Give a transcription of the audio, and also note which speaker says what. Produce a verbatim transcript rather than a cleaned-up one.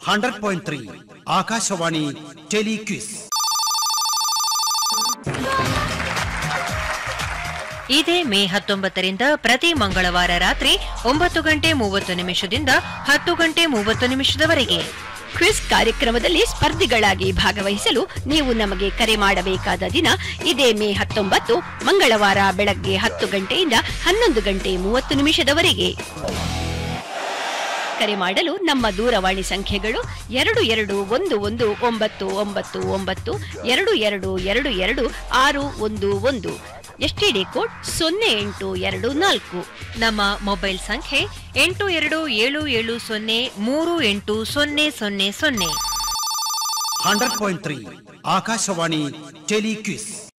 Speaker 1: Hundred point three Akashvani ಟೆಲಿಕ್ವಿಸ್.
Speaker 2: ಇದೇ ಮೇ ಹತ್ತೊಂಬತ್ತರಿಂದ ಪ್ರತಿ ಮಂಗಳವಾರ ರಾತ್ರಿ ಒಂಬತ್ತು ಗಂಟೆ ಮೂವತ್ತು ನಿಮಿಷದಿಂದ ಹತ್ತು ಗಂಟೆ ಮೂವತ್ತು ನಿಮಿಷದವರೆಗೆ
Speaker 3: ಕ್ವಿಜ್ ಕಾರ್ಯಕ್ರಮದಲ್ಲಿ ಸ್ಪರ್ಧಿಗಳಾಗಿ ಭಾಗವಹಿಸಲು ನೀವು ನಮಗೆ ಕರೆ ಮಾಡಬೇಕಾದ ದಿನ ಇದೇ ಮೇ ಹತ್ತೊಂಬತ್ತು ಮಂಗಳವಾರ ಬೆಳಗ್ಗೆ ಹತ್ತು ಗಂಟೆಯಿಂದ ಹನ್ನೊಂದು ಗಂಟೆ ಮೂವತ್ತು ನಿಮಿಷದವರೆಗೆ. ಕರೆ ಮಾಡಲು ನಮ್ಮ ದೂರವಾಣಿ ಸಂಖ್ಯೆಗಳು ಎರಡು ಎರಡು ಒಂದು ಒಂದು ಒಂಬತ್ತು ಒಂಬತ್ತು ಒಂಬತ್ತು ಎರಡು ಎರಡು ಎರಡು ಎರಡು ಆರು ಒಂದು ಒಂದು, ಎಸ್ಟಿಡಿ ಕೋಡ್ ಸೊನ್ನೆ ಎಂಟು ಎರಡು ನಾಲ್ಕು.
Speaker 2: ನಮ್ಮ ಮೊಬೈಲ್ ಸಂಖ್ಯೆ ಎಂಟು ಎರಡು ಏಳು ಏಳು ಸೊನ್ನೆ ಮೂರು ಎಂಟು ಸೊನ್ನೆ ಸೊನ್ನೆ ಸೊನ್ನೆ.
Speaker 1: Hundred point three Akashvani ಟೆಲಿಕ್ವಿಸ್.